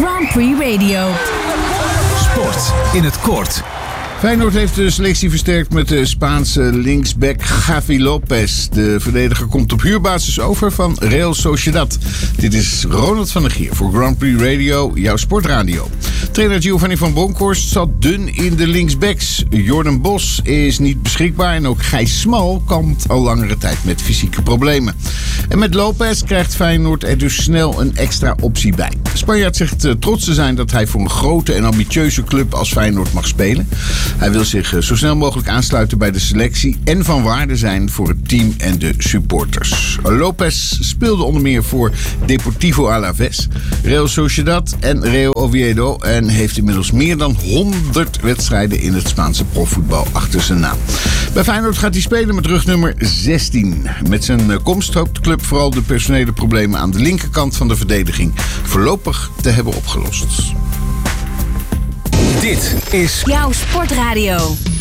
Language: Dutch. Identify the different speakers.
Speaker 1: Grand Prix Radio.
Speaker 2: Sport in het kort.
Speaker 3: Feyenoord heeft de selectie versterkt met de Spaanse linksback Javi Lopez. De verdediger komt op huurbasis over van Real Sociedad. Dit is Ronald van der Gier voor Grand Prix Radio, jouw sportradio. Trainer Giovanni van Bronckhorst zat dun in de linksbacks. Jordan Bos is niet beschikbaar en ook Gijs Smal kampt al langere tijd met fysieke problemen. En met Lopez krijgt Feyenoord er dus snel een extra optie bij. Spanjaard zegt trots te zijn dat hij voor een grote en ambitieuze club als Feyenoord mag spelen. Hij wil zich zo snel mogelijk aansluiten bij de selectie en van waarde zijn voor het team en de supporters. Lopez speelde onder meer voor Deportivo Alavés, Real Sociedad en Real Oviedo en heeft inmiddels meer dan 100 wedstrijden in het Spaanse profvoetbal achter zijn naam. Bij Feyenoord gaat hij spelen met rugnummer 16. Met zijn komst hoopt de club vooral de personele problemen aan de linkerkant van de verdediging voorlopig te hebben opgelost.
Speaker 2: Dit is
Speaker 1: Jouw sportradio.